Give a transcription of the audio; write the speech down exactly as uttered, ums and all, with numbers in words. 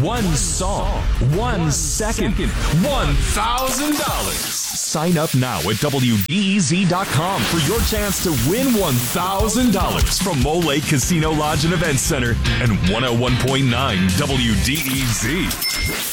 one song, one second, one thousand dollars. Sign up now at W D E Z dot com for your chance to win one thousand dollars from Mole Lake Casino Lodge and Event Center and one oh one point nine W D E Z.